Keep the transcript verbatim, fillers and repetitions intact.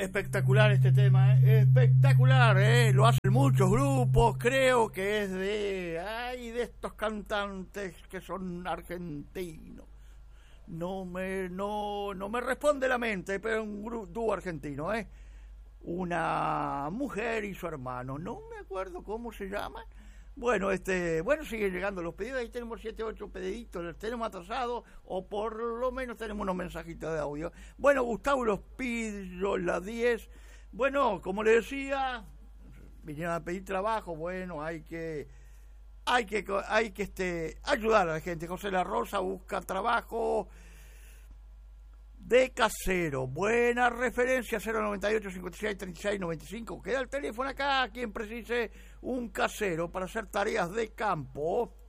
Espectacular este tema, ¿eh? Espectacular, ¿eh? Lo hacen muchos grupos, creo que es de... Ay, de estos cantantes que son argentinos. No me, no, no me responde la mente, pero un grupo, dúo argentino, ¿eh? Una mujer y su hermano, no me acuerdo cómo se llama. Bueno, este, bueno, siguen llegando los pedidos, ahí tenemos siete, ocho pediditos, los tenemos atrasados, o por lo menos tenemos unos mensajitos de audio. Bueno, Gustavo los pidió las diez. Bueno, como le decía, vinieron a pedir trabajo, bueno, hay que, hay que, hay que este, ayudar a la gente. José La Rosa busca trabajo de casero, buena referencia, cero noventa y ocho, cincuenta y seis, treinta y seis, noventa y cinco. Queda el teléfono acá, quien precise un casero para hacer tareas de campo.